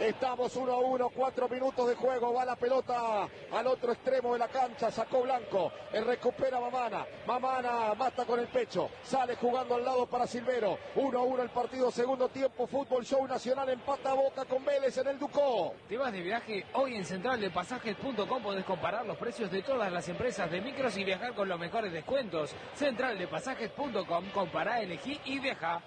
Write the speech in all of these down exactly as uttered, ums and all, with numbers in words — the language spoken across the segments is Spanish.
Estamos uno a uno, cuatro minutos de juego. Va la pelota al otro extremo de la cancha. Sacó Blanco. El recupera Mamana. Mamana mata con el pecho. Sale jugando al lado para Silvero. uno a uno el partido, segundo tiempo. Fútbol Show Nacional empata Boca con Vélez en el Ducó. ¿Te vas de viaje? Hoy en central de pasajes punto com podés comparar los precios de todas las empresas de micros y viajar con los mejores descuentos. central de pasajes punto com. Compará, elegí y viaja.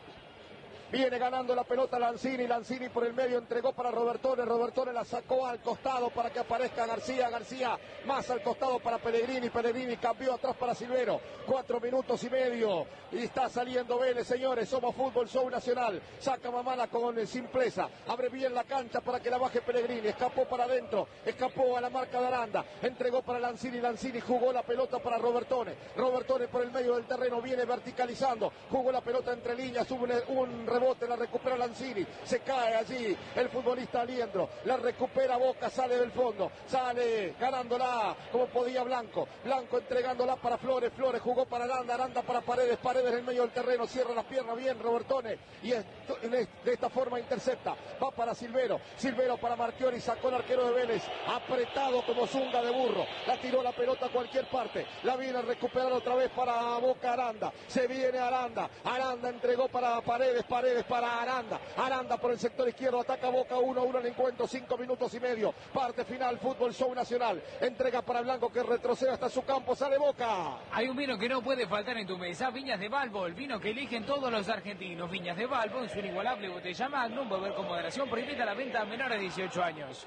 Viene ganando la pelota Lanzini, Lanzini por el medio entregó para Robertone, Robertone la sacó al costado para que aparezca García, García más al costado para Pellegrini, Pellegrini cambió atrás para Silvero, cuatro minutos y medio y está saliendo Vélez, señores, somos Fútbol Show Nacional, saca Mamana con simpleza, abre bien la cancha para que la baje Pellegrini, escapó para adentro, escapó a la marca de Aranda, entregó para Lanzini, Lanzini jugó la pelota para Robertone, Robertone por el medio del terreno viene verticalizando, jugó la pelota entre líneas, hubo un, un rebote, la recupera Lanzini, se cae allí el futbolista Aliendro, la recupera Boca, sale del fondo, sale ganándola como podía Blanco, Blanco entregándola para Flores, Flores jugó para Aranda, Aranda para Paredes, Paredes en el medio del terreno, cierra las piernas bien Robertone y esto, de esta forma intercepta, va para Silvero, Silvero para Marchiori, sacó el arquero de Vélez, apretado como zunga de burro, la tiró la pelota a cualquier parte, la viene a recuperar otra vez para Boca Aranda, se viene Aranda, Aranda entregó para Paredes, Paredes para Aranda, Aranda por el sector izquierdo, ataca Boca uno a uno el encuentro, cinco minutos y medio, parte final, Fútbol Show Nacional, entrega para Blanco que retrocede hasta su campo, sale Boca. Hay un vino que no puede faltar en tu mesa, Viñas de Balbo, el vino que eligen todos los argentinos, Viñas de Balbo en su inigualable botella Magnum, beber con moderación, prohibida la venta a menores de dieciocho años.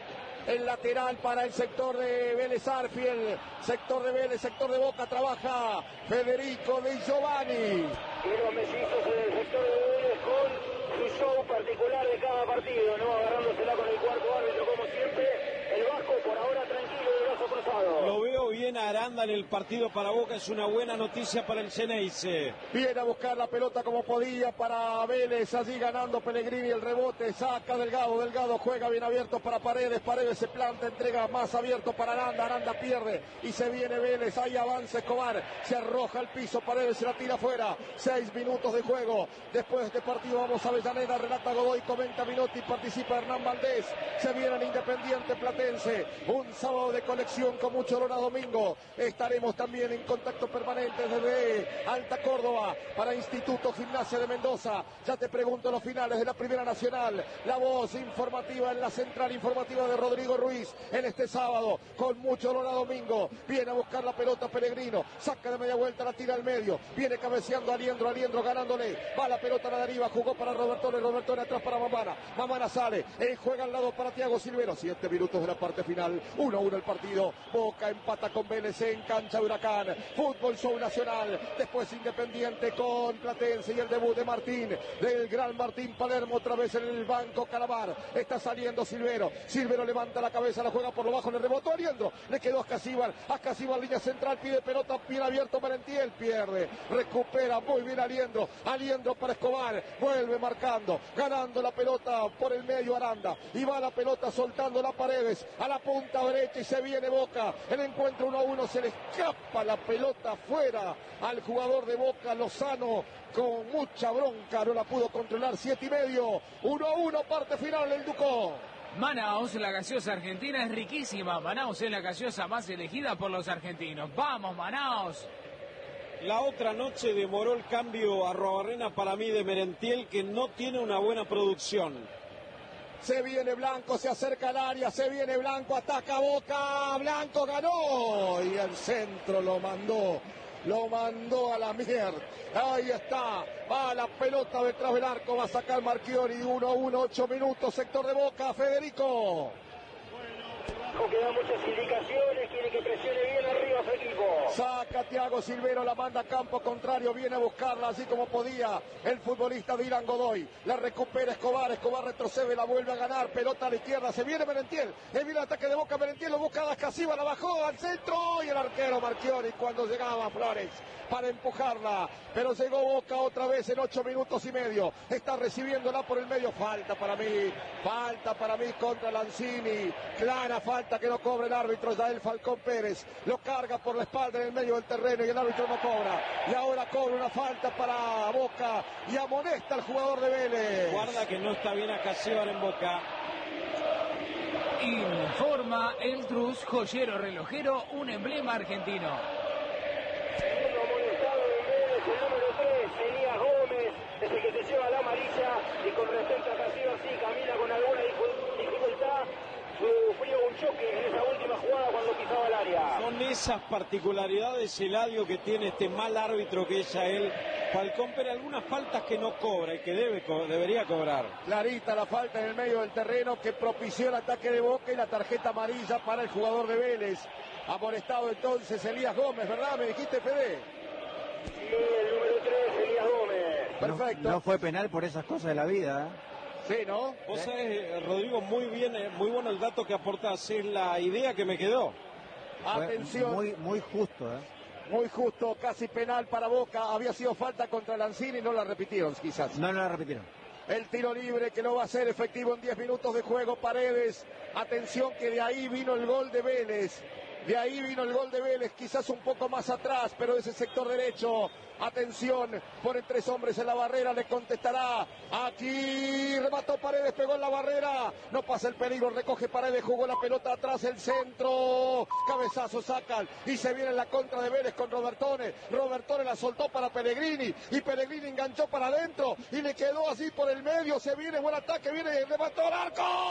El lateral para el sector de Vélez Arfiel, sector de Vélez, sector de Boca, trabaja Federico de Giovanni. Y los mellizos en el sector de Vélez con su show particular de cada partido, ¿no? Agarrándosela con el cuarto árbitro como siempre. El Vasco por ahora tranquilo de brazo cruzado. Lo veo bien a Aranda en el partido para Boca, es una buena noticia para el Xeneize. Viene a buscar la pelota como podía para Vélez, allí ganando Pellegrini el rebote, saca Delgado, Delgado juega bien abierto para Paredes, Paredes se planta, entrega más abierto para Aranda, Aranda pierde y se viene Vélez, ahí avanza Escobar, se arroja al piso, Paredes se la tira afuera, seis minutos de juego, después de este partido vamos a Avellaneda, relata Godoy, comenta Minotti, participa Hernán Valdés, se viene el Independiente Platense, un sábado de colección con mucho olor a domingo, estaremos también en contacto permanente desde Alta Córdoba para Instituto Gimnasia de Mendoza, ya te pregunto los finales de la Primera Nacional, la voz informativa en la central informativa de Rodrigo Ruiz en este sábado con mucho olor a domingo, viene a buscar la pelota Pellegrino, saca de media vuelta, la tira al medio, viene cabeceando Aliendro, Aliendro ganándole, va la pelota a la deriva, jugó para Robertone, Robertone atrás para Mamana, Mamana sale, él juega al lado para Thiago Silvero, siete minutos de la parte final, uno a uno el partido, Boca empata con Vélez en cancha de Huracán, Fútbol Show Nacional, después Independiente con Platense y el debut de Martín, del gran Martín Palermo, otra vez en el banco Calamar, está saliendo Silvero, Silvero levanta la cabeza, la juega por lo bajo, le rebotó Aliendro, le quedó a Ascasíbar, Ascasíbar línea central, pide pelota, bien abierto Merentiel, pierde, recupera muy bien Aliendro, Aliendro para Escobar, vuelve marcando, ganando la pelota por el medio Aranda, y va la pelota soltando las Paredes, a la punta derecha y se viene Boca, el encuentro uno a uno, se le escapa la pelota fuera al jugador de Boca, Lozano, con mucha bronca, no la pudo controlar, siete y medio, uno a uno, parte final el Ducó. Manaus, la gaseosa argentina es riquísima. Manaus es la gaseosa más elegida por los argentinos. ¡Vamos, Manaus! La otra noche demoró el cambio a Arruabarrena para mí de Merentiel, que no tiene una buena producción. Se viene Blanco, se acerca al área, se viene Blanco, ataca Boca, Blanco ganó y el centro lo mandó. Lo mandó a la mierda. Ahí está. Va la pelota detrás del arco. Va a sacar Marchiori. uno a uno, ocho minutos. Sector de Boca. Federico. Que da muchas indicaciones, quiere que presione bien arriba su equipo. Saca Thiago Silvero, la manda a campo contrario, viene a buscarla así como podía el futbolista Dylan Godoy, la recupera Escobar, Escobar retrocede, la vuelve a ganar, pelota a la izquierda, se viene Merentiel, el viene el ataque de Boca, Merentiel lo busca a Ascasíbar, la bajó al centro y el arquero Marchiori cuando llegaba Flores para empujarla, pero llegó Boca otra vez en ocho minutos y medio, está recibiéndola por el medio, falta para mí, falta para mí contra Lanzini, clara falta que no cobra el árbitro Yael Falcón Pérez, lo carga por la espalda en el medio del terreno y el árbitro no cobra, y ahora cobra una falta para Boca y amonesta al jugador de Vélez. Guarda que no está bien Ascasíbar en Boca. Informa el Trus, joyero relojero, un emblema argentino. Segundo amonestado de Vélez, el número tres, Elías Gómez, es el que se lleva la amarilla y con respecto a Casillas sí camina con alguna dificultad. Sufrió un choque en esa última jugada cuando pisaba el área. Son esas particularidades, Eladio, que tiene este mal árbitro que es Yael Falcón, pero algunas faltas que no cobra y que debe, debería cobrar. Clarita la falta en el medio del terreno que propició el ataque de Boca y la tarjeta amarilla para el jugador de Vélez. Amonestado entonces Elías Gómez, ¿verdad? ¿Me dijiste, Fede? Sí, el número tres, Elías Gómez. Perfecto. No, no fue penal por esas cosas de la vida, ¿eh? Sí, ¿no? Vos sabés, Rodrigo, muy bien, muy bueno el dato que aportás, es la idea que me quedó. Atención. Muy, muy justo, ¿eh? Muy justo, casi penal para Boca. Había sido falta contra Lanzini y no la repitieron, quizás. No, no la repitieron. El tiro libre que no va a ser efectivo en diez minutos de juego, Paredes. Atención que de ahí vino el gol de Vélez. De ahí vino el gol de Vélez, quizás un poco más atrás, pero de ese sector derecho. Atención, ponen tres hombres en la barrera, le contestará. Aquí remató Paredes, pegó en la barrera. No pasa el peligro, recoge Paredes, jugó la pelota atrás, el centro. Cabezazo sacan y se viene en la contra de Vélez con Robertone. Robertone la soltó para Pellegrini y Pellegrini enganchó para adentro y le quedó así por el medio. Se viene, buen ataque, viene, remató al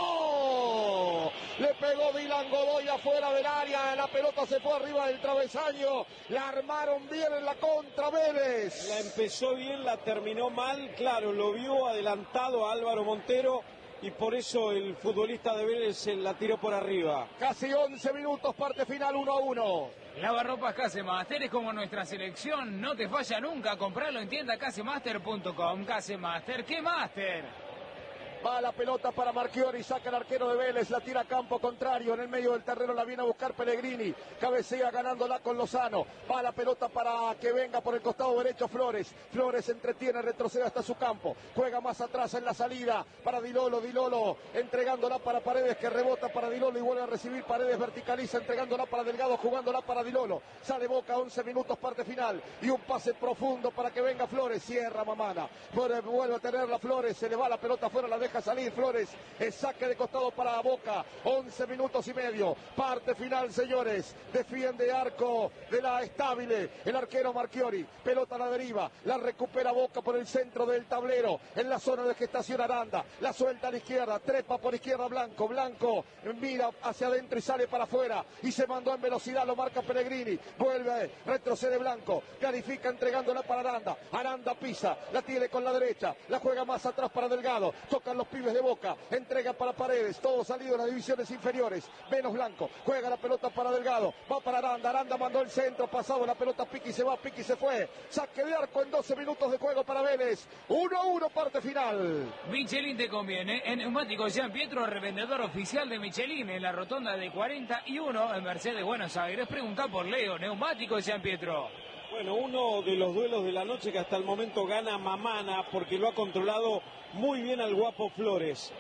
arco. Le pegó Dylan Godoy afuera del área. La pelota se fue arriba del travesaño. La armaron bien en la contra Vélez. La empezó bien, la terminó mal. Claro, lo vio adelantado a Álvaro Montero y por eso el futbolista de Vélez se la tiró por arriba. Casi once minutos, parte final, uno a uno. Lavarropas Casemaster es como nuestra selección, no te falla nunca. Compralo en tienda casemaster punto com. Casemaster, ¿qué máster? Va la pelota para Marchiori, saca el arquero de Vélez, la tira a campo contrario, en el medio del terreno la viene a buscar Pellegrini, cabecea ganándola con Lozano, va la pelota para que venga por el costado derecho Flores, Flores entretiene, retrocede hasta su campo, juega más atrás en la salida para Dilolo, Dilolo entregándola para Paredes que rebota para Dilolo y vuelve a recibir Paredes, verticaliza entregándola para Delgado, jugándola para Dilolo, sale Boca, once minutos, parte final y un pase profundo para que venga Flores, cierra Mamana, vuelve a tenerla Flores, se le va la pelota afuera, la deja salir Flores, el saque de costado para Boca, once minutos y medio, parte final señores, defiende arco de la Estable, el arquero Marchiori, pelota a la deriva, la recupera Boca por el centro del tablero, en la zona de gestación Aranda, la suelta a la izquierda, trepa por izquierda Blanco, Blanco mira hacia adentro y sale para afuera, y se mandó en velocidad, lo marca Pellegrini, vuelve, retrocede Blanco, clarifica entregándola para Aranda, Aranda pisa, la tiene con la derecha, la juega más atrás para Delgado, tocan los pibes de Boca, entrega para Paredes, todo salido en las divisiones inferiores, menos Blanco, juega la pelota para Delgado, va para Aranda, Aranda mandó el centro, pasado la pelota, Piqui se va, Piqui se fue, saque de arco en doce minutos de juego para Vélez, uno a uno, parte final. Michelin te conviene, en Neumáticos Jean Pietro, revendedor oficial de Michelin, en la rotonda de cuarenta y uno, en Mercedes, Buenos Aires, pregunta por Leo, Neumáticos Jean Pietro. Bueno, uno de los duelos de la noche que hasta el momento gana Mamana porque lo ha controlado muy bien al guapo Flores.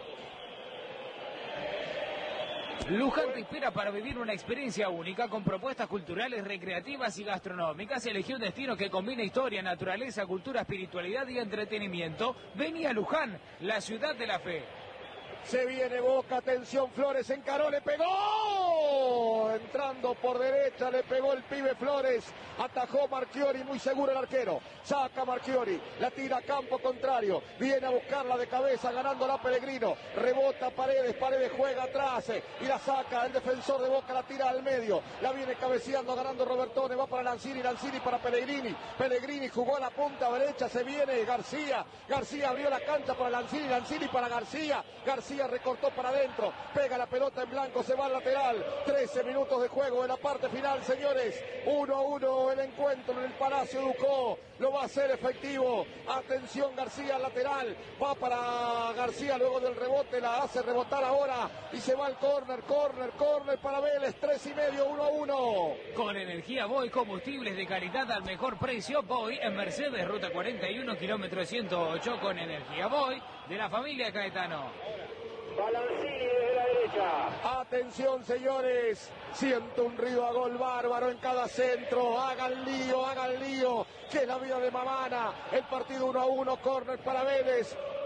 Luján te espera para vivir una experiencia única con propuestas culturales, recreativas y gastronómicas. Elegí un destino que combine historia, naturaleza, cultura, espiritualidad y entretenimiento. Vení a Luján, la ciudad de la fe. Se viene Boca, atención Flores, encaró, le pegó, entrando por derecha, le pegó el pibe Flores, atajó Marchiori, muy seguro el arquero, saca Marchiori, la tira a campo contrario, viene a buscarla de cabeza, ganándola Pellegrino, rebota Paredes, Paredes juega atrás eh, y la saca, el defensor de Boca la tira al medio, la viene cabeceando, ganando Robertone, va para Lanzini, Lanzini para Pellegrini, Pellegrini jugó a la punta derecha, se viene García, García abrió la cancha para Lanzini, Lanzini para García, García recortó para adentro, pega la pelota en blanco, se va al lateral, trece minutos de juego en la parte final, señores, uno a uno el encuentro en el Palacio Ducó, lo va a hacer efectivo, atención García al lateral, va para García luego del rebote, la hace rebotar ahora y se va al córner, córner, córner para Vélez, tres y medio, uno a uno. Con energía Boy, combustibles de calidad al mejor precio, Boy en Mercedes, ruta cuarenta y uno, kilómetro ciento ocho, con energía Boy de la familia Caetano. Balancini desde la derecha. Atención señores, siento un ruido a gol bárbaro en cada centro, hagan lío, hagan lío, que es la vida de Mamana, el partido uno a uno, córner para Vélez,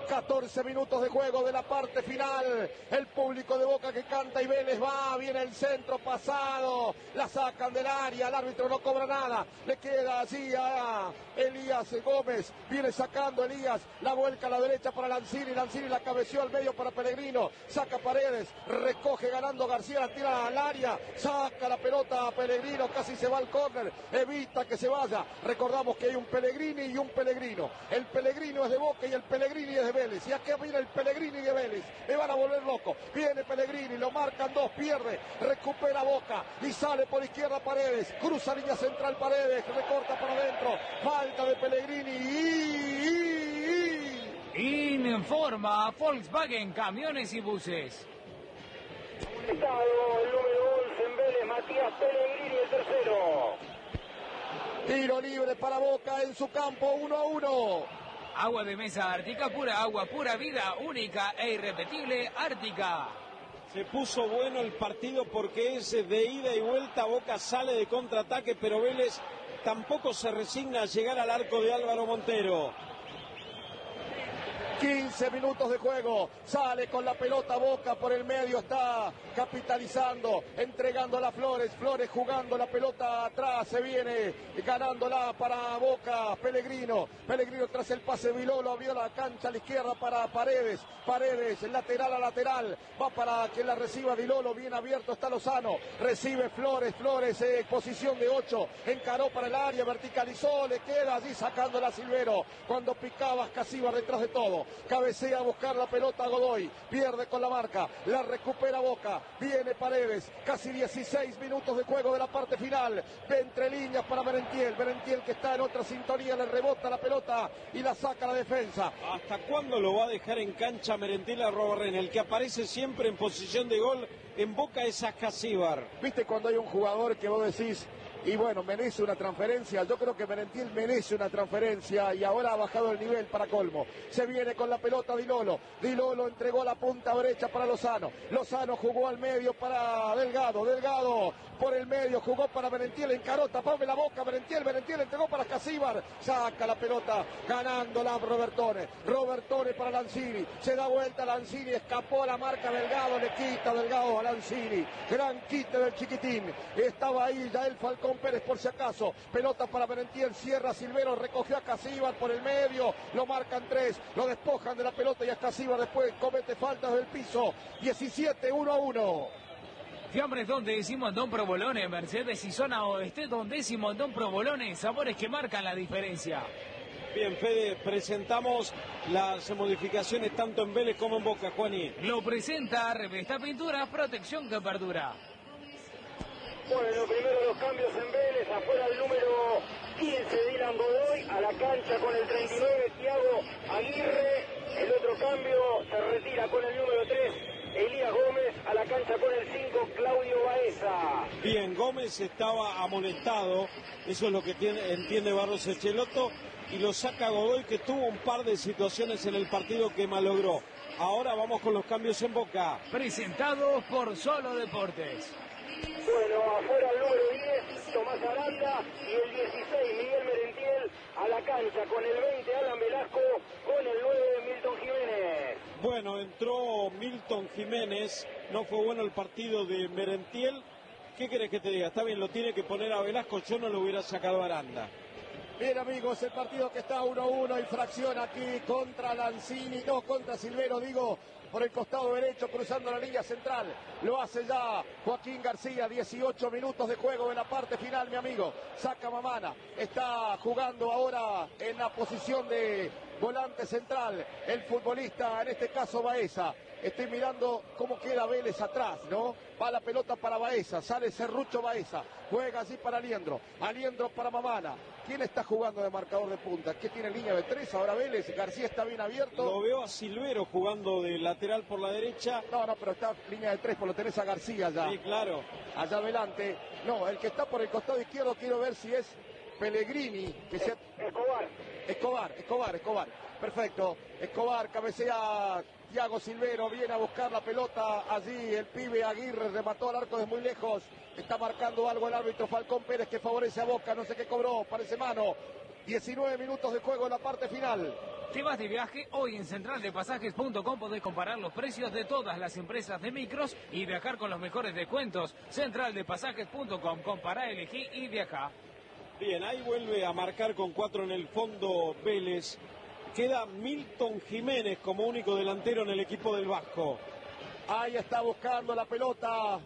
catorce minutos de juego de la parte final. El público de Boca que canta y Vélez va, viene el centro pasado, la sacan del área, el árbitro no cobra nada, le queda allí a Elías Gómez, viene sacando Elías, la vuelca a la derecha para Lanzini, Lanzini la cabeció al medio para Pellegrino, saca Paredes, recoge ganando García, la tira al área, saca la pelota a Pellegrino, casi se va al córner, evita que se vaya. Recordamos que hay un Pellegrini y un Pellegrino, el Pellegrino es de Boca y el Pellegrini es de Vélez, y aquí viene el Pellegrini de Vélez, me van a volver loco, viene Pellegrini, lo marcan dos, pierde, recupera Boca y sale por izquierda Paredes, cruza línea central Paredes, recorta para adentro, falta de Pellegrini y... y... Informa Volkswagen Camiones y Buses. Estado el número once en Vélez, Matías Pellegrini, el tercero. Tiro libre para Boca en su campo, uno a uno. Agua de mesa Ártica, pura agua, pura vida, única e irrepetible Ártica. Se puso bueno el partido porque es de ida y vuelta, Boca sale de contraataque, pero Vélez tampoco se resigna a llegar al arco de Álvaro Montero. quince minutos de juego, sale con la pelota Boca por el medio, está capitalizando, entregando a Flores, Flores jugando la pelota atrás, se viene ganándola para Boca, Pellegrino, Pellegrino tras el pase Vilolo, abrió la cancha a la izquierda para Paredes, Paredes, lateral a lateral, va para que la reciba Vilolo, bien abierto está Lozano, recibe Flores, Flores, eh, posición de ocho, encaró para el área, verticalizó, le queda allí sacándola a Silvero, cuando picaba Casíbar detrás de todo. Cabecea a buscar la pelota Godoy, pierde con la marca, la recupera Boca, viene Paredes, casi dieciséis minutos de juego de la parte final, de entre líneas para Merentiel, Merentiel que está en otra sintonía, le rebota la pelota y la saca la defensa. ¿Hasta cuándo lo va a dejar en cancha Merentiel a Robarren? El que aparece siempre en posición de gol en Boca es Casíbar. ¿Viste cuando hay un jugador que vos decís, y bueno, merece una transferencia? Yo creo que Merentiel merece una transferencia y ahora ha bajado el nivel para colmo. Se viene con la pelota Dilolo. Dilolo entregó la punta derecha para Lozano. Lozano jugó al medio para Delgado. Delgado por el medio jugó para Merentiel. Encaró, tapame la boca Merentiel. Merentiel entregó para Casíbar. Saca la pelota ganándola Robertone. Robertone para Lanzini. Se da vuelta Lanzini. Escapó a la marca Delgado. Le quita Delgado a Lanzini. Gran quite del chiquitín. Estaba ahí ya el Falcón Pérez por si acaso, pelota para Merentiel, cierra Silvero, recogió a Casíbar por el medio, lo marcan tres, lo despojan de la pelota y a Casíbar después comete faltas del piso, diecisiete, uno a uno. Fiambres donde Simondón Provolone, Mercedes y zona oeste donde Simondón Provolone, sabores que marcan la diferencia. Bien, Fede, presentamos las modificaciones tanto en Vélez como en Boca, Juaní. Lo presenta Revesta Pintura, protección que perdura. Bueno, primero los cambios en Vélez, afuera el número quince, Dylan Godoy, a la cancha con el treinta y nueve, Thiago Aguirre, el otro cambio se retira con el número tres, Elías Gómez, a la cancha con el cinco, Claudio Baeza. Bien, Gómez estaba amonestado, eso es lo que tiene, entiende Barros Echeloto, y lo saca Godoy, que tuvo un par de situaciones en el partido que malogró. Ahora vamos con los cambios en Boca. Presentados por Solo Deportes. Bueno, afuera el número diez, Tomás Aranda, y el dieciséis, Miguel Merentiel, a la cancha con el veinte, Alan Velasco, con el nueve, Milton Jiménez. Bueno, entró Milton Jiménez, no fue bueno el partido de Merentiel. ¿Qué querés que te diga? Está bien, lo tiene que poner a Velasco, yo no lo hubiera sacado a Aranda. Bien amigos, el partido que está uno a uno, infracción aquí contra Lanzini, no, contra Silvero, digo, por el costado derecho, cruzando la línea central. Lo hace ya Joaquín García, dieciocho minutos de juego de la parte final, mi amigo. Saca Mamana, está jugando ahora en la posición de volante central, el futbolista, en este caso Baeza. Estoy mirando cómo queda Vélez atrás, ¿no? Va la pelota para Baeza, sale Serrucho Baeza, juega así para Aliendro, Aliendro para Mamana. ¿Quién está jugando de marcador de punta? ¿Qué tiene línea de tres? Ahora Vélez, García está bien abierto. Lo veo a Silvero jugando de lateral por la derecha. No, no, pero está línea de tres, por lo tenés a García allá. Sí, claro. Allá adelante. No, el que está por el costado izquierdo quiero ver si es Pellegrini. Que sea... Escobar. Escobar, Escobar, Escobar. Perfecto. Escobar cabecea Thiago Silvero, viene a buscar la pelota allí. El pibe Aguirre remató al arco de muy lejos. Está marcando algo el árbitro Falcón Pérez que favorece a Boca. No sé qué cobró, parece mano. diecinueve minutos de juego en la parte final. ¿Te vas de viaje? Hoy en central de pasajes punto com podés comparar los precios de todas las empresas de micros y viajar con los mejores descuentos. central de pasajes punto com, compará, elegí y viajá. Bien, ahí vuelve a marcar con cuatro en el fondo Vélez. Queda Milton Jiménez como único delantero en el equipo del Vasco. Ahí está buscando la pelota.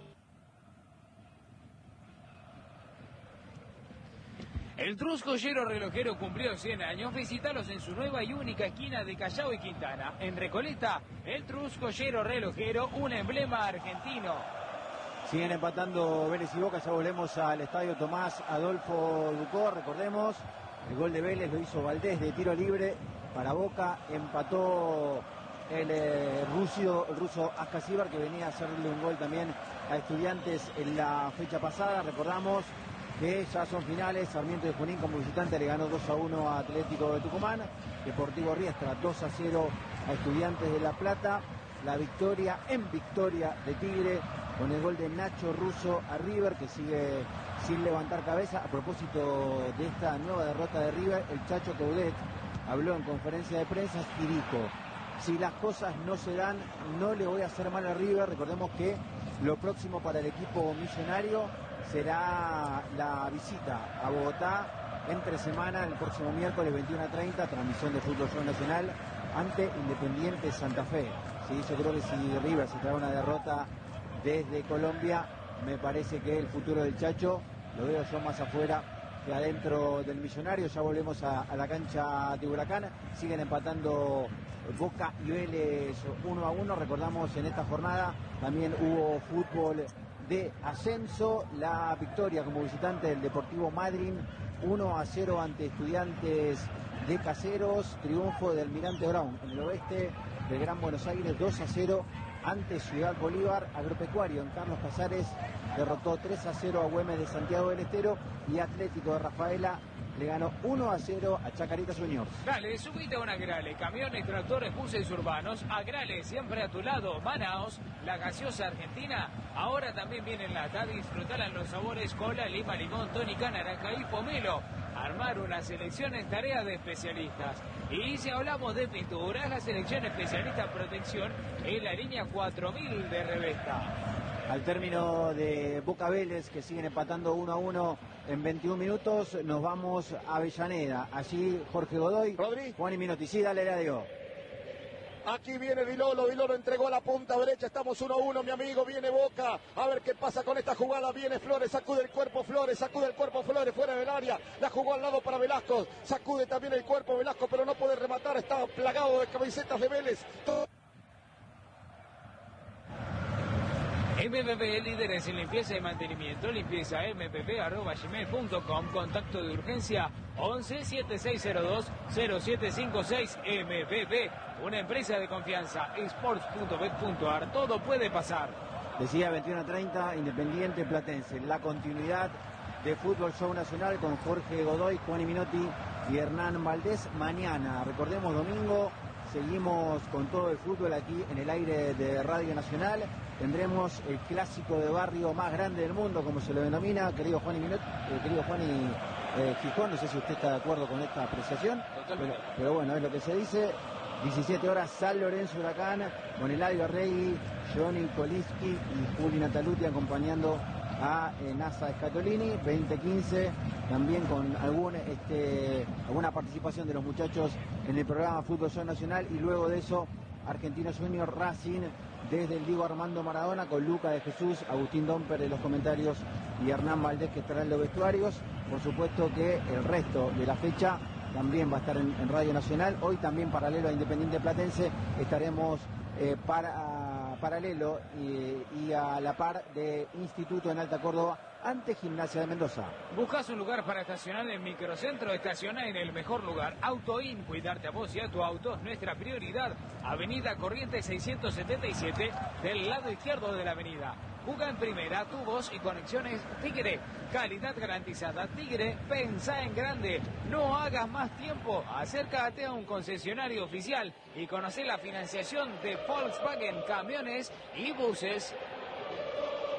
El Trusco Yero Relojero cumplió cien años. Visítalos en su nueva y única esquina de Callao y Quintana. En Recoleta, el Trusco Yero Relojero, un emblema argentino. Siguen empatando Vélez y Boca. Ya volvemos al estadio Tomás Adolfo Ducó. Recordemos, el gol de Vélez lo hizo Valdés de tiro libre para Boca. Empató el eh, ruso, el ruso Ascasíbar, que venía a hacerle un gol también a Estudiantes en la fecha pasada. Recordamos que ya son finales. Sarmiento de Junín como visitante le ganó dos a uno a Atlético de Tucumán. Deportivo Riestra dos a cero a Estudiantes de La Plata. La victoria en victoria de Tigre con el gol de Nacho Russo a River, que sigue sin levantar cabeza. A propósito de esta nueva derrota de River, el Chacho Coudet habló en conferencia de prensa y dijo: si las cosas no se dan, no le voy a hacer mal a River. Recordemos que lo próximo para el equipo millonario será la visita a Bogotá entre semana, el próximo miércoles veintiuno a treinta, transmisión de Fútbol Show Nacional ante Independiente Santa Fe. Sí, yo creo que si River se trae una derrota desde Colombia, me parece que el futuro del Chacho lo veo yo más afuera que adentro del millonario. Ya volvemos a, a la cancha de Huracán. Siguen empatando Boca y Vélez uno a uno. Recordamos, en esta jornada también hubo fútbol de ascenso. La victoria como visitante del Deportivo Madryn uno a cero ante Estudiantes de Caseros. Triunfo del Almirante Brown en el oeste del Gran Buenos Aires dos a cero ante Ciudad Bolívar. Agropecuario en Carlos Casares derrotó tres a cero a Güemes de Santiago del Estero, y Atlético de Rafaela le ganó uno a cero a Chacarita Juniors. Dale, subite a un Agrale, camiones, tractores, buses urbanos. Agrale, siempre a tu lado. Manaos, la gaseosa argentina, ahora también viene en lata. Disfrutala en los sabores cola, lima, limón, tónica, naranja y pomelo. Armar una selección es tarea de especialistas. Y si hablamos de pinturas, la selección especialista en protección es la línea cuatro mil de Revesta. Al término de Boca Vélez, que siguen empatando uno a uno en veintiún minutos, nos vamos a Avellaneda. Allí Jorge Godoy, Rodri. Juan y Minotti. Sí, dale, Eladio. Aquí viene Dilolo, Dilolo entregó a la punta derecha, estamos uno a uno, mi amigo, viene Boca, a ver qué pasa con esta jugada, viene Flores, sacude el cuerpo Flores, sacude el cuerpo Flores fuera del área, la jugó al lado para Velasco, sacude también el cuerpo Velasco, pero no puede rematar, está plagado de camisetas de Vélez. Todo... M P P, líderes en limpieza y mantenimiento, limpieza m p p arroba gmail punto com, contacto de urgencia once, setenta y seis cero dos, cero siete cinco seis. M P P, una empresa de confianza, sports punto bet punto a r, todo puede pasar. Decía veintiuno a treinta, Independiente Platense, la continuidad de Fútbol Show Nacional con Jorge Godoy, Juan y Minotti y Hernán Valdés. Mañana, recordemos, domingo, seguimos con todo el fútbol aquí en el aire de Radio Nacional. Tendremos el clásico de barrio más grande del mundo, como se lo denomina, querido Juan y Minotti, eh, querido Juan y eh, Gijón. No sé si usted está de acuerdo con esta apreciación, pero, pero bueno, es lo que se dice. diecisiete horas, San Lorenzo Huracán, con Eladio Arregui, Johnny Koliski y Juli Nataluti acompañando a eh, NASA Scatolini. Veinte quince, también con algún, este, alguna participación de los muchachos en el programa Fútbol Show Nacional, y luego de eso Argentinos Juniors Racing desde el Diego Armando Maradona, con Luca de Jesús, Agustín Domper de los comentarios y Hernán Valdés, que estará en los vestuarios. Por supuesto que el resto de la fecha también va a estar en, en Radio Nacional. Hoy también, paralelo a Independiente Platense, estaremos eh, para, paralelo y, y a la par de Instituto en Alta Córdoba ante Gimnasia de Mendoza. ¿Buscas un lugar para estacionar en el microcentro? Estaciona en el mejor lugar. Autoin, cuidarte a vos y a tu auto es nuestra prioridad. Avenida Corrientes seiscientos setenta y siete, del lado izquierdo de la avenida. Juga en primera, tu voz y conexiones Tigre. Calidad garantizada. Tigre, pensá en grande. No hagas más tiempo. Acércate a un concesionario oficial y conoce la financiación de Volkswagen, camiones y buses.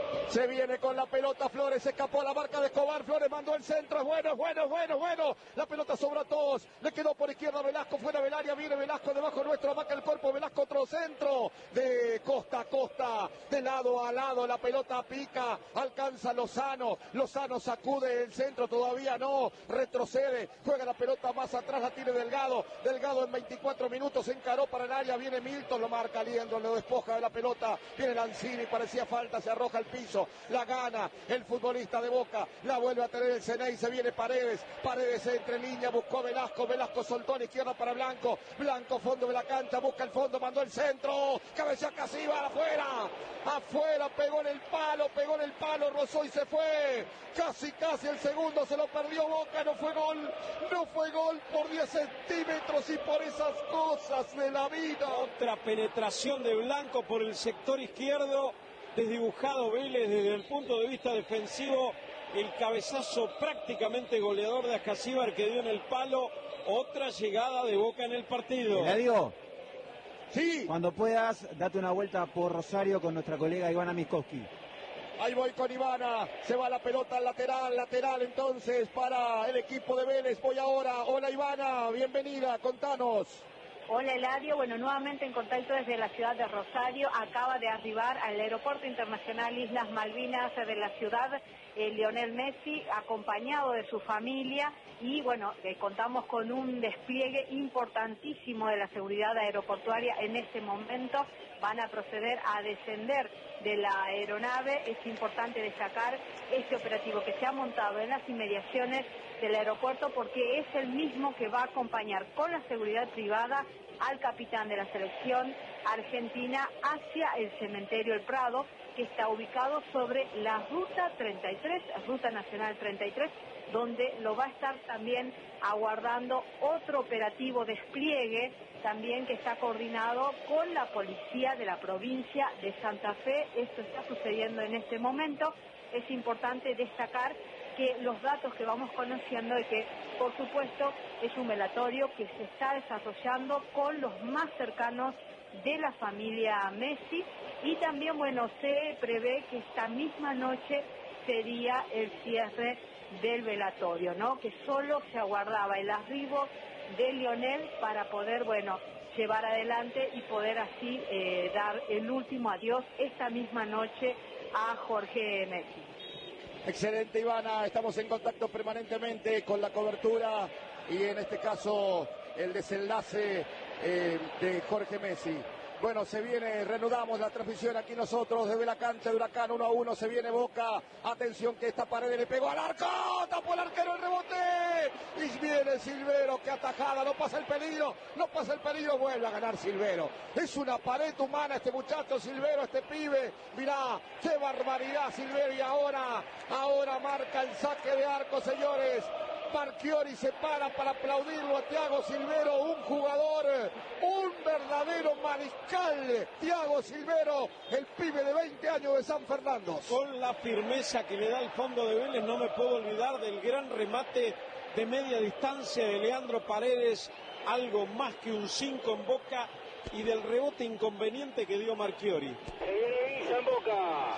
Se viene con la pelota Flores, se escapó la marca de Escobar, Flores mandó el centro, es bueno, es bueno, es bueno, es bueno. La pelota sobra a todos, le quedó por izquierda Velasco, fuera del área, viene Velasco debajo nuestro, marca el cuerpo, Velasco otro centro, de costa a costa, de lado a lado, la pelota pica, alcanza Lozano, Lozano sacude el centro, todavía no, retrocede, juega la pelota más atrás, la tiene Delgado, Delgado en veinticuatro minutos, se encaró para el área, viene Milton, lo marca Liendro, lo despoja de la pelota, viene Lanzini, parecía falta, se arroja al piso, la gana el futbolista de Boca, la vuelve a tener el Ceney, se viene Paredes, Paredes entre línea, buscó Velasco, Velasco soltó a la izquierda para Blanco, Blanco fondo de la cancha, busca el fondo, mandó el centro, cabeza Casíbar afuera, afuera, pegó en el palo, pegó en el palo, rozó y se fue, casi casi el segundo se lo perdió Boca, no fue gol, no fue gol por diez centímetros y por esas cosas de la vida. Otra penetración de Blanco por el sector izquierdo, desdibujado Vélez desde el punto de vista defensivo, el cabezazo prácticamente goleador de Ascasíbar que dio en el palo, otra llegada de Boca en el partido. Eladio, sí, cuando puedas, date una vuelta por Rosario con nuestra colega Ivana Miskowski. ahí voy con Ivana, se va la pelota al lateral, lateral entonces para el equipo de Vélez, voy ahora, hola Ivana, bienvenida, contanos. Hola Eladio, bueno, nuevamente en contacto desde la ciudad de Rosario, acaba de arribar al Aeropuerto Internacional Islas Malvinas de la ciudad eh, Lionel Messi, acompañado de su familia y bueno, eh, contamos con un despliegue importantísimo de la seguridad aeroportuaria en este momento, van a proceder a descender de la aeronave, es importante destacar este operativo que se ha montado en las inmediaciones del aeropuerto porque es el mismo que va a acompañar con la seguridad privada al capitán de la selección argentina hacia el cementerio El Prado, que está ubicado sobre la ruta treinta y tres, ruta nacional treinta y tres, donde lo va a estar también aguardando otro operativo despliegue, también que está coordinado con la policía de la provincia de Santa Fe. Esto está sucediendo en este momento. Es importante destacar que los datos que vamos conociendo de que, por supuesto, es un velatorio que se está desarrollando con los más cercanos de la familia Messi y también, bueno, se prevé que esta misma noche sería el cierre del velatorio, ¿no? Que solo se aguardaba el arribo de Lionel para poder, bueno, llevar adelante y poder así eh, dar el último adiós esta misma noche a Jorge Messi. Excelente Ivana, estamos en contacto permanentemente con la cobertura y en este caso el desenlace eh, de Jorge Messi. Bueno, se viene, reanudamos la transmisión aquí nosotros desde la cancha de Huracán, uno a uno, se viene Boca, atención que esta pared le pegó al arco, tapó el arquero el rebote, y viene Silvero, que atajada, no pasa el peligro, no pasa el peligro, vuelve a ganar Silvero, es una pared humana este muchacho Silvero, este pibe, mirá, qué barbaridad Silvero, y ahora, ahora marca el saque de arco, señores. Marchiori se para para aplaudirlo a Thiago Silvero, un jugador, un verdadero mariscal, Thiago Silvero, el pibe de veinte años de San Fernando. Con la firmeza que le da el fondo de Vélez, no me puedo olvidar del gran remate de media distancia de Leandro Paredes, algo más que un cinco en Boca, y del rebote inconveniente que dio Marchiori. Se viene Villa en Boca.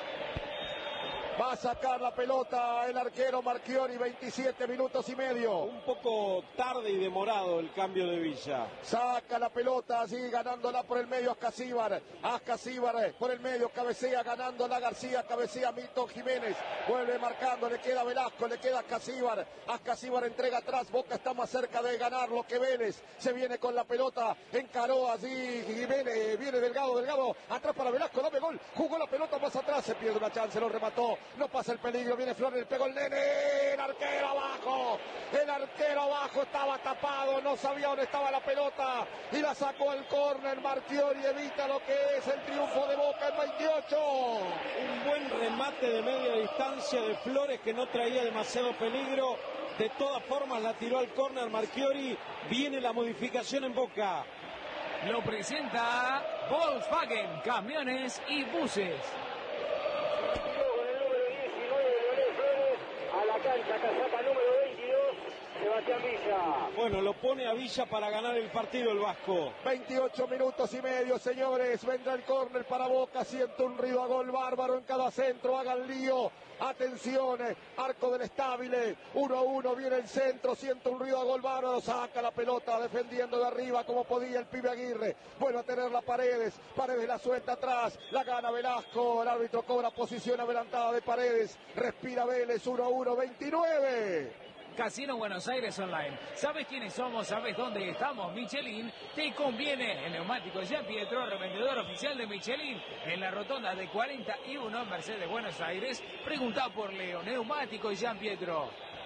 Va a sacar la pelota el arquero Marchiori, veintisiete minutos y medio. Un poco tarde y demorado el cambio de Villa. Saca la pelota, así ganándola por el medio Ascasíbar. Ascasíbar por el medio, cabecea ganándola García, cabecea Milton Jiménez. Vuelve marcando, le queda Velasco, le queda Ascasíbar. Ascasíbar entrega atrás, Boca está más cerca de ganar lo que Vélez. Se viene con la pelota, encaró así Jiménez, viene Delgado, Delgado, atrás para Velasco, dame gol. Jugó la pelota más atrás, se pierde una chance, lo remató. No pasa el peligro, viene Flores, le pegó el nene, el arquero abajo, el arquero abajo estaba tapado, no sabía dónde estaba la pelota y la sacó al córner, Marchiori evita lo que es el triunfo de Boca en veintiocho. Un buen remate de media distancia de Flores que no traía demasiado peligro, de todas formas la tiró al córner Marchiori, viene la modificación en Boca. Lo presenta Volkswagen, camiones y buses. Con el número diecinueve de Leonel Flores a la cancha, casaca número veintidós. Sebastián Villa. Bueno, lo pone a Villa para ganar el partido el Vasco. veintiocho minutos y medio, señores. Vendrá el córner para Boca. Siento un ruido a gol bárbaro en cada centro. Hagan lío. Atención, arco del Estabile. uno a uno, viene el centro. Siento un ruido a gol bárbaro. Saca la pelota defendiendo de arriba como podía el pibe Aguirre. Vuelve a tener la Paredes. Paredes la suelta atrás. La gana Velasco. El árbitro cobra posición adelantada de Paredes. Respira Vélez. uno a uno, veintinueve. Casino Buenos Aires Online. ¿Sabes quiénes somos? ¿Sabes dónde estamos? Michelin. Te conviene. El neumático Jean Pietro, revendedor oficial de Michelin. En la rotonda de cuarenta y uno, Mercedes Buenos Aires. Pregunta por Leo. Neumático Jean Pietro.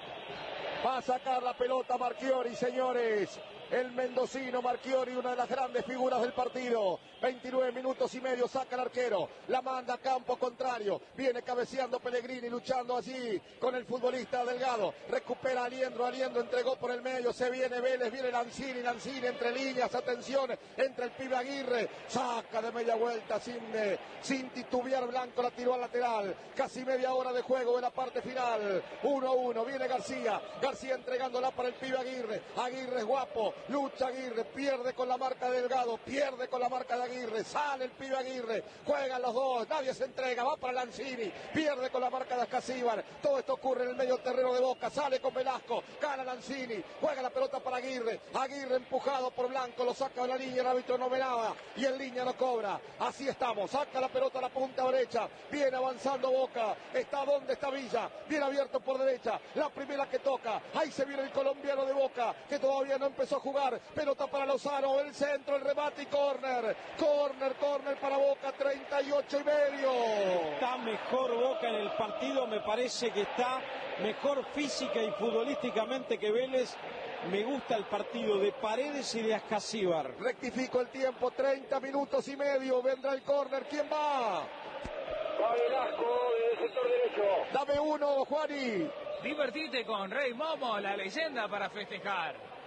Va a sacar la pelota Marchiori, señores. El mendocino Marchiori, una de las grandes figuras del partido. veintinueve minutos y medio, saca el arquero. La manda a campo contrario. Viene cabeceando Pellegrini, luchando allí con el futbolista Delgado. Recupera a Aliendro, Aliendro entregó por el medio. Se viene Vélez, viene Lanzini, Lanzini entre líneas. Atención, entre el pibe Aguirre. Saca de media vuelta sin, eh, sin titubear Blanco, la tiró al lateral. Casi media hora de juego en la parte final. uno a uno, viene García. García entregándola para el pibe Aguirre. Aguirre es guapo. Lucha Aguirre, pierde con la marca de Delgado, pierde con la marca de Aguirre, sale el pibe Aguirre, juegan los dos, nadie se entrega, va para Lanzini, pierde con la marca de Ascasíbar. Todo esto ocurre en el medio terreno de Boca, sale con Velasco, gana Lanzini, juega la pelota para Aguirre, Aguirre empujado por Blanco, lo saca de la línea, el árbitro no ve nada y en línea no cobra. Así estamos, saca la pelota a la punta derecha, viene avanzando Boca, está donde está Villa, viene abierto por derecha, la primera que toca, ahí se viene el colombiano de Boca, que todavía no empezó a jugar, pelota para Lozano, el centro, el remate y córner, córner, córner para Boca, treinta y ocho y medio. Está mejor Boca en el partido, me parece que está mejor física y futbolísticamente que Vélez. Me gusta el partido de Paredes y de Ascasíbar. Rectifico el tiempo, treinta minutos y medio, vendrá el córner, ¿quién va? Va Velasco del sector derecho. Dame uno, Juani. Divertite con Rey Momo, la leyenda para festejar.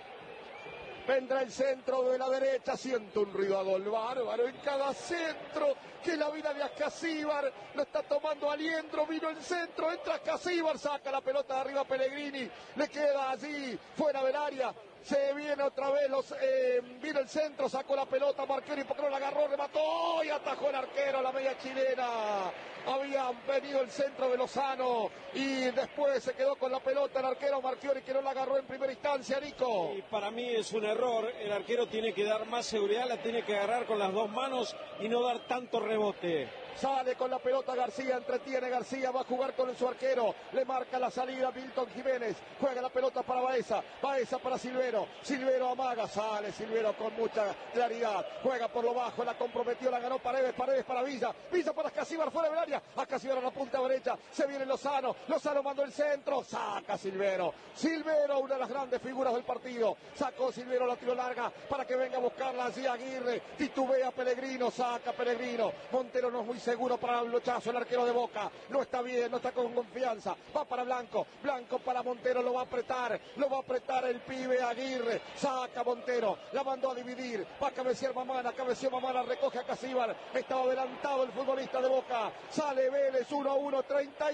Vendrá el centro de la derecha, siento un ruido a gol bárbaro en cada centro, que la vida de Ascasíbar lo está tomando Aliendro, vino el centro, entra Ascasíbar, saca la pelota de arriba Pellegrini, le queda allí, fuera del área, se viene otra vez, los, eh, vino el centro, sacó la pelota Marchiori, porque no la agarró, remató y atajó el arquero, la media chilena. Había venido el centro de Lozano y después se quedó con la pelota el arquero Marchiori, que no la agarró en primera instancia, Nico. Y para mí es un error, el arquero tiene que dar más seguridad, la tiene que agarrar con las dos manos y no dar tanto rebote. Sale con la pelota García, entretiene García, va a jugar con su arquero, le marca la salida Milton Jiménez, juega la pelota para Baeza, Baeza para Silvero, Silvero amaga, sale Silvero con mucha claridad, juega por lo bajo, la comprometió, la ganó Paredes, Paredes para Villa, Villa para Ascasíbar fuera del área, Ascasíbar a la punta derecha, se viene Lozano, Lozano mandó el centro, saca Silvero, Silvero, una de las grandes figuras del partido, sacó Silvero, la tiró larga para que venga a buscarla allí Aguirre, titubea Pellegrino, saca Pellegrino, Montero no es muy seguro para el lochazo, el arquero de Boca, no está bien, no está con confianza, va para Blanco, Blanco para Montero, lo va a apretar, lo va a apretar el pibe Aguirre, saca Montero, la mandó a dividir, va a cabecear Mamana, cabeció Mamana, recoge a Casíbar, estaba adelantado el futbolista de Boca, sale Vélez, uno a uno, treinta y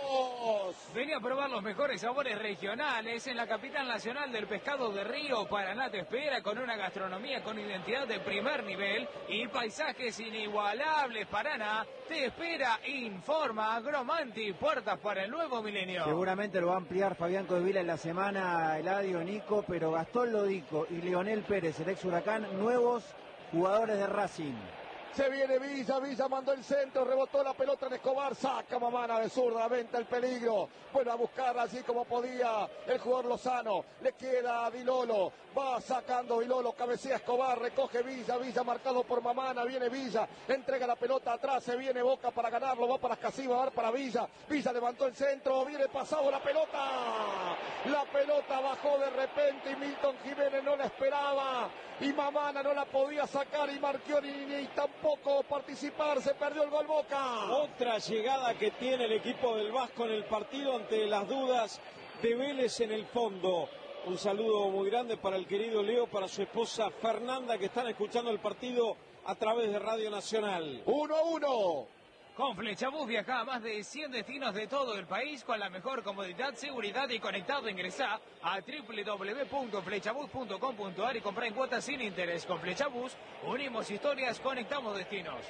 dos. Vení a probar los mejores sabores regionales en la capital nacional del pescado de río. Paraná te espera con una gastronomía con identidad de primer nivel y paisajes inigualables. Paraná te espera, informa Agromanti, puertas para el nuevo milenio. Seguramente lo va a ampliar Fabián Codevila en la semana, Eladio, Nico, pero Gastón Lodico y Leonel Pérez, el ex Huracán, nuevos jugadores de Racing. Se viene Villa, Villa mandó el centro, rebotó la pelota en Escobar, saca Mamana de zurda, venta el peligro, vuelve a buscarla así como podía el jugador Lozano, le queda a Dilolo, va sacando Dilolo, cabecea Escobar, recoge Villa, Villa marcado por Mamana, viene Villa, entrega la pelota atrás, se viene Boca para ganarlo, va para Ascasíbar, va para Villa, Villa levantó el centro, viene pasado la pelota, la pelota bajó de repente y Milton Jiménez no la esperaba, y Mamana no la podía sacar y Marchiori ni tampoco participar, se perdió el gol Boca. Otra llegada que tiene el equipo del Vasco en el partido ante las dudas de Vélez en el fondo. Un saludo muy grande para el querido Leo, para su esposa Fernanda, que están escuchando el partido a través de Radio Nacional. uno a uno. Con Flechabús viaja a más de cien destinos de todo el país con la mejor comodidad, seguridad y conectado. Ingresá a doble u doble u doble u punto flechabús punto com punto a r y comprá en cuotas sin interés. Con Flechabús unimos historias, conectamos destinos.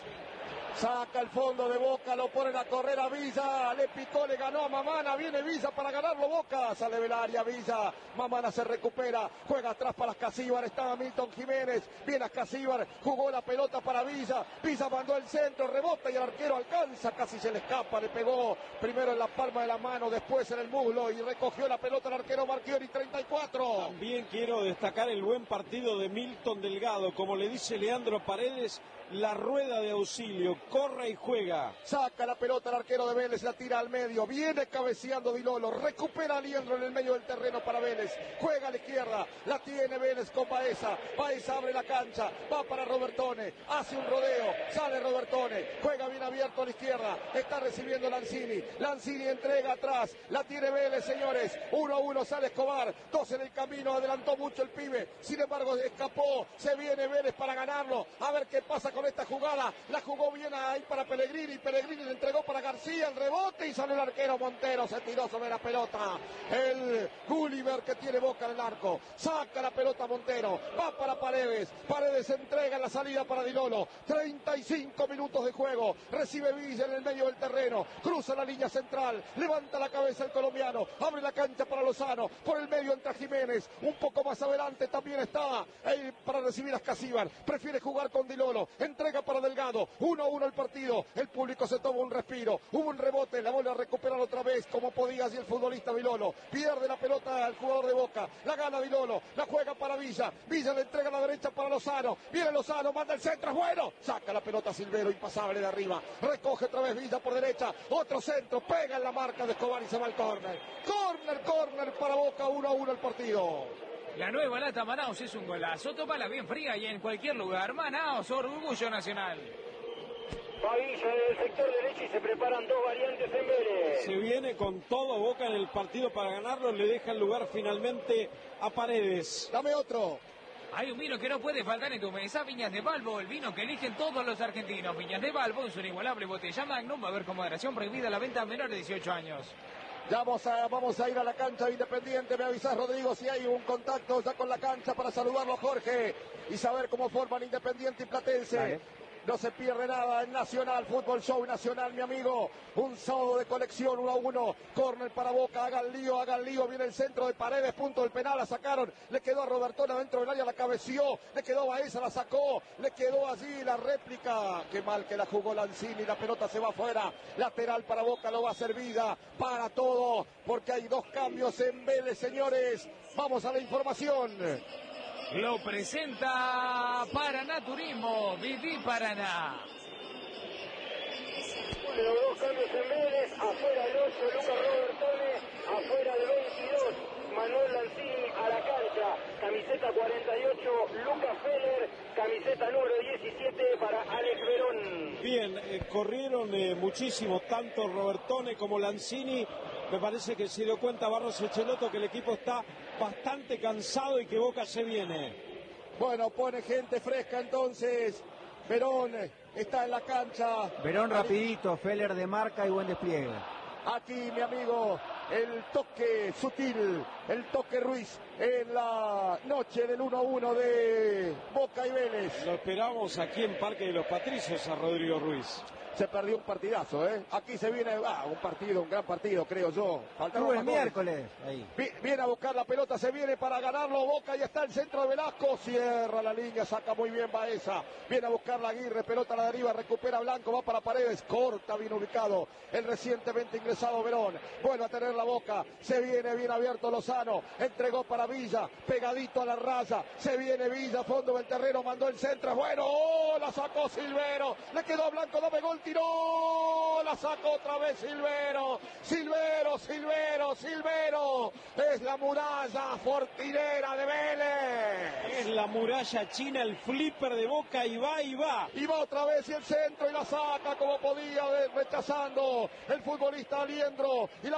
Saca el fondo de Boca, lo ponen a correr a Villa, le picó, le ganó a Mamana, viene Villa para ganarlo Boca, sale del área Villa, Mamana se recupera, juega atrás para Ascasíbar, estaba Milton Jiménez, viene Ascasíbar, jugó la pelota para Villa, Villa mandó el centro, rebota y el arquero alcanza, casi se le escapa, le pegó primero en la palma de la mano, después en el muslo y recogió la pelota el arquero Marchiori, treinta y cuatro. También quiero destacar el buen partido de Milton Delgado, como le dice Leandro Paredes, la rueda de auxilio, corre y juega. Saca la pelota el arquero de Vélez, la tira al medio, viene cabeceando Dilolo, recupera a Liendro en el medio del terreno para Vélez, juega a la izquierda, la tiene Vélez con Baeza, Baeza abre la cancha, va para Robertone, hace un rodeo, sale Robertone, juega bien abierto a la izquierda, está recibiendo Lanzini, Lanzini entrega atrás, la tiene Vélez, señores, uno a uno sale Escobar, dos en el camino, adelantó mucho el pibe, sin embargo escapó, se viene Vélez para ganarlo, a ver qué pasa con esta jugada, la jugó bien ahí para Pellegrini, Pellegrini le entregó para García, el rebote y sale el arquero Montero, se tiró sobre la pelota, el Gulliver que tiene Boca en el arco, saca la pelota Montero, va para Paredes, Paredes entrega en la salida para Dilolo, treinta y cinco minutos de juego, recibe Villa en el medio del terreno, cruza la línea central, levanta la cabeza el colombiano, abre la cancha para Lozano, por el medio entra Jiménez, un poco más adelante también está ahí para recibir a Ascasíbar, prefiere jugar con Dilolo, entrega para Delgado, uno a uno el partido, el público se toma un respiro, hubo un rebote, la vuelve a recuperar otra vez como podía así el futbolista Dilolo, pierde la pelota al jugador de Boca, la gana Dilolo, la juega para Villa, Villa le entrega a la derecha para Lozano, viene Lozano, manda el centro, es bueno, saca la pelota Silvero, impasable de arriba, recoge otra vez Villa por derecha, otro centro, pega en la marca de Escobar y se va al córner, córner, córner para Boca, uno a uno el partido. La nueva lata Manaos es un golazo, tómala bien fría y en cualquier lugar. Manaos, orgullo nacional. Pavilla del sector derecho y se preparan dos variantes en Vélez. Se viene con todo Boca en el partido para ganarlo, le deja el lugar finalmente a Paredes. Dame otro. Hay un vino que no puede faltar en tu mesa, Viñas de Balbo, el vino que eligen todos los argentinos. Viñas de Balbo es una inigualable botella Magnum, va a haber con moderación prohibida la venta a menores de dieciocho años. Ya vamos a, vamos a ir a la cancha de Independiente, me avisás Rodrigo si hay un contacto ya con la cancha para saludarlo Jorge y saber cómo forman Independiente y Platense. Dale. No se pierde nada en Nacional, Fútbol Show Nacional, mi amigo. Un sábado de colección, uno a uno. Córner para Boca, hagan lío, hagan lío. Viene el centro de Paredes, punto del penal, la sacaron. Le quedó a Robertona dentro del área, la cabeció. Le quedó a Baeza, la sacó. Le quedó allí la réplica. Qué mal que la jugó Lanzini, la pelota se va afuera. Lateral para Boca, lo va a hacer Vida. Para todo, porque hay dos cambios en Vélez, señores. Vamos a la información. Lo presenta Paraná Turismo, Viví Paraná. Bueno, dos cambios en Vélez, afuera el ocho, Lucas Robertone, afuera el veintidós, Manuel Lanzini a la cancha, camiseta cuarenta y ocho, Lucas Feller, camiseta número diecisiete para Alex Verón. Bien, eh, corrieron eh, muchísimo, tanto Robertone como Lanzini. Me parece que se dio cuenta Barros Echeloto que el equipo está bastante cansado y que Boca se viene. Bueno, pone gente fresca entonces. Verón está en la cancha. Verón rapidito, Feller de marca y buen despliegue. Aquí, mi amigo, el toque sutil, el toque Ruiz en la noche del uno a uno de Boca y Vélez. Lo esperamos aquí en Parque de los Patricios a Rodrigo Ruiz. Se perdió un partidazo, ¿eh? Aquí se viene, ah, un partido, un gran partido, creo yo. Faltaba el miércoles. Ahí. Viene a buscar la pelota, se viene para ganarlo. Boca, y está el centro de Velasco. Cierra la línea, saca muy bien Baeza. Viene a buscar la Aguirre, pelota a la deriva, recupera Blanco, va para Paredes. Corta, bien ubicado. El recientemente ingresado Verón. Vuelve a tener la Boca. Se viene bien abierto Lozano. Entregó para Villa, pegadito a la raya. Se viene Villa, fondo del terreno, mandó el centro. Bueno, oh, la sacó Silvero. Le quedó a Blanco, dame gol. Tiró, la sacó otra vez Silvero, Silvero, Silvero, Silvero, es la muralla fortinera de Vélez. Es la muralla china, el flipper de Boca y va y va. Y va otra vez y el centro y la saca como podía, rechazando el futbolista Aliendro y la va a sacar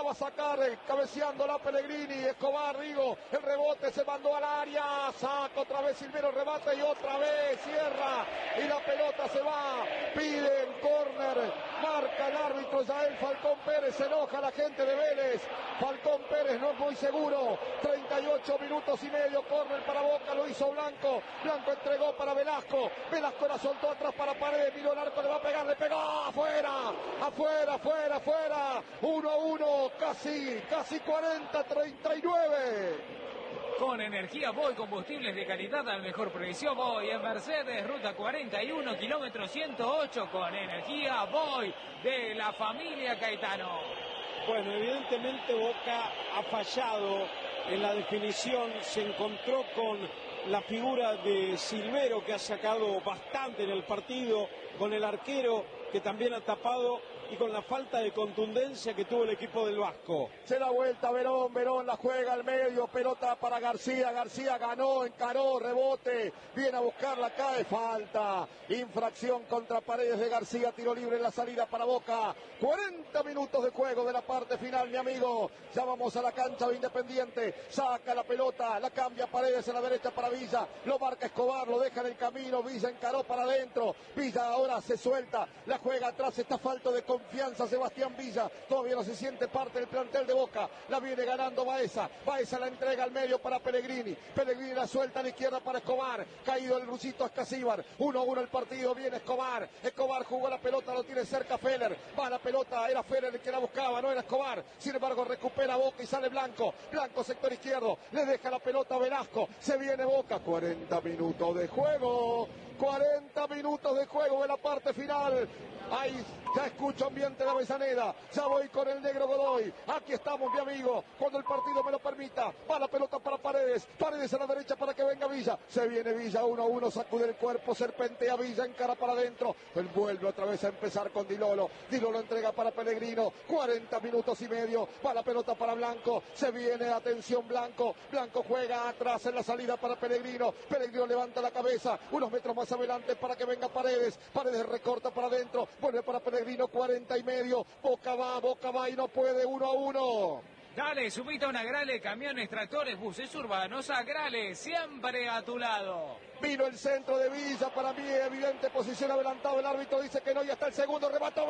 Escobar, cabeceando la Pellegrini, Escobar, digo, el rebote se mandó al área, saca otra vez Silvero, remate y otra vez cierra, y la pelota se va, piden córner, marca el árbitro Yael Falcón Pérez, se enoja la gente de Vélez, Falcón Pérez no es muy seguro, treinta y ocho minutos y medio, córner para Boca, lo hizo Blanco, Blanco entregó para Velasco, Velasco la soltó atrás para Paredes, miró el arco, le va a pegar, le pegó, afuera, afuera, afuera, afuera, uno a uno, casi, casi cuarenta, treinta y nueve. Con energía Voy, combustibles de calidad al mejor precio. Voy en Mercedes, ruta cuarenta y uno, kilómetro ciento ocho, con energía Voy de la familia Caetano. Bueno, evidentemente Boca ha fallado en la definición, se encontró con la figura de Silvero, que ha sacado bastante en el partido, con el arquero que también ha tapado y con la falta de contundencia que tuvo el equipo del Vasco. Se da vuelta Verón, Verón la juega al medio, pelota para García, García ganó, encaró, rebote, viene a buscarla, cae, falta, infracción contra Paredes de García, tiro libre en la salida para Boca, cuarenta minutos de juego de la parte final, mi amigo, ya vamos a la cancha de Independiente, saca la pelota, la cambia Paredes en la derecha para Villa, lo marca Escobar, lo deja en el camino, Villa encaró para adentro, Villa ahora se suelta, la juega atrás, está falto de confianza Sebastián Villa, todavía no se siente parte del plantel de Boca, la viene ganando Baeza, Baeza la entrega al medio para Pellegrini, Pellegrini la suelta a la izquierda para Escobar, caído el rusito Ascasíbar, uno a uno el partido, viene Escobar, Escobar jugó la pelota, lo tiene cerca Feller, va la pelota, era Feller el que la buscaba, no era Escobar, sin embargo recupera Boca y sale Blanco, Blanco sector izquierdo, le deja la pelota a Velasco, se viene Boca, cuarenta minutos de juego, cuarenta minutos de juego de la parte final. Ahí ya escucho ambiente de Avellaneda, ya voy con el negro Godoy, aquí estamos mi amigo, cuando el partido me lo permita, va la pelota para Paredes, Paredes a la derecha para que venga Villa, se viene Villa, uno a uno, sacude el cuerpo, serpentea Villa, encara para adentro, él vuelve otra vez a empezar con Di Lolo, Di Lolo entrega para Pellegrino, cuarenta minutos y medio, va la pelota para Blanco, se viene, atención Blanco, Blanco juega atrás en la salida para Pellegrino, Pellegrino levanta la cabeza, unos metros más adelante para que venga Paredes, Paredes recorta para adentro, vuelve para Pellegrino, cuarenta y medio, Boca va, Boca va y no puede, uno a uno. Dale, subite a una Grale, camiones, tractores, buses urbanos, a Grale, siempre a tu lado. Vino el centro de Villa, para mí evidente posición adelantado, el árbitro dice que no, y hasta el segundo, remató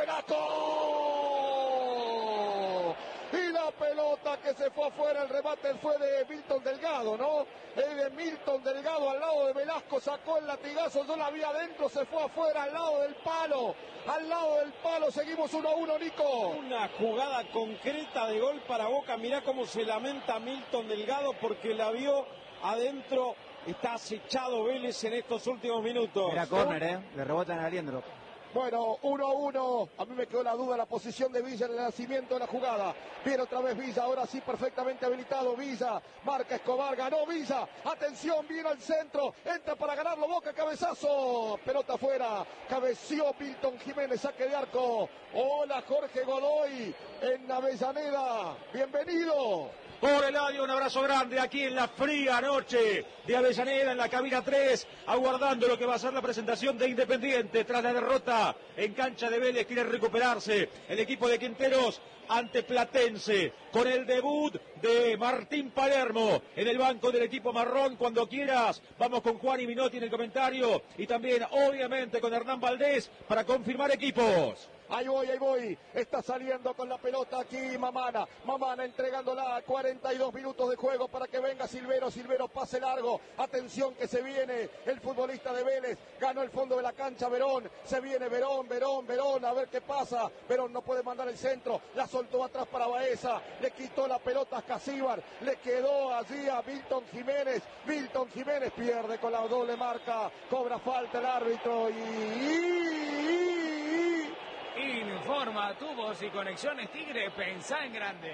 Velasco. Y la pelota que se fue afuera, el remate fue de Milton Delgado, ¿no? Es de Milton Delgado al lado de Velasco, sacó el latigazo, yo la vi adentro, se fue afuera al lado del palo, al lado del palo, seguimos uno a uno, Nico. Una jugada concreta de gol para Boca, mirá cómo se lamenta Milton Delgado porque la vio adentro, está acechado Vélez en estos últimos minutos. Era córner, ¿eh? Le rebotan a Aliendro. Bueno, uno a uno, a mí me quedó la duda la posición de Villa en el nacimiento de la jugada. Viene otra vez Villa, ahora sí perfectamente habilitado Villa, marca Escobar, ganó Villa, atención, viene al centro, entra para ganarlo Boca, cabezazo, pelota afuera, cabeció Milton Jiménez, saque de arco. Hola Jorge Godoy en Avellaneda, bienvenido. Por Eladio, un abrazo grande aquí en la fría noche de Avellaneda, en la cabina tres, aguardando lo que va a ser la presentación de Independiente tras la derrota en cancha de Vélez. Quiere recuperarse el equipo de Quinteros ante Platense, con el debut de Martín Palermo en el banco del equipo marrón. Cuando quieras, vamos con Juan y Minotti en el comentario, y también obviamente con Hernán Valdés para confirmar equipos. Ahí voy, ahí voy, está saliendo con la pelota aquí Mamana, Mamana entregándola a cuarenta y dos minutos de juego para que venga Silvero, Silvero pase largo, atención que se viene el futbolista de Vélez, ganó el fondo de la cancha Verón, se viene Verón, Verón, Verón, a ver qué pasa, Verón no puede mandar el centro, la soltó atrás para Baeza, le quitó la pelota a Casíbar, le quedó allí a Milton Jiménez, Milton Jiménez pierde con la doble marca, cobra falta el árbitro y... y... Informa tubos y conexiones Tigre, pensá en grande.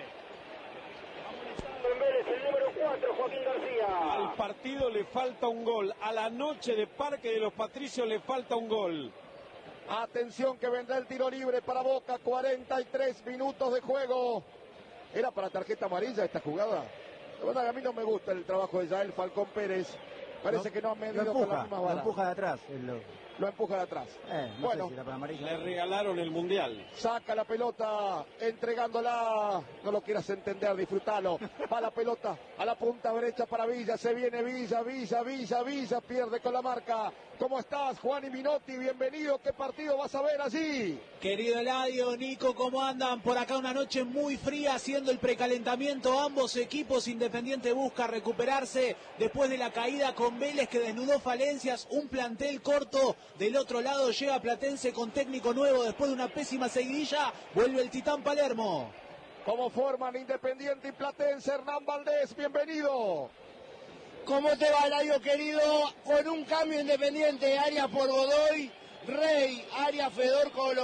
En Vélez, el número cuatro, Joaquín García. Al partido le falta un gol, a la noche de Parque de los Patricios le falta un gol. Atención que vendrá el tiro libre para Boca, cuarenta y tres minutos de juego. ¿Era para tarjeta amarilla esta jugada? La verdad que a mí no me gusta el trabajo de Yael Falcón Pérez. Parece no, que no ha medido lo con empuja, la misma lo vara. empuja de atrás. El... lo empujan atrás. Eh, no bueno, sé si la amarilla. Le regalaron el mundial. Saca la pelota, entregándola. No lo quieras entender, disfrútalo. Va la pelota a la punta derecha para Villa. Se viene Villa, Villa, Villa, Villa. Pierde con la marca. ¿Cómo estás, Juan y Minotti? Bienvenido. ¿Qué partido vas a ver allí? Querido Eladio, Nico, ¿cómo andan? Por acá una noche muy fría haciendo el precalentamiento. Ambos equipos. Independiente busca recuperarse después de la caída con Vélez, que desnudó falencias. Un plantel corto. Del otro lado llega Platense con técnico nuevo. Después de una pésima seguidilla, vuelve el Titán Palermo. ¿Cómo forman Independiente y Platense? Hernán Valdés, bienvenido. ¿Cómo te va, Eladio, querido? Con un cambio Independiente, Arias por Godoy, Rey, Arias, Fedor, Colo.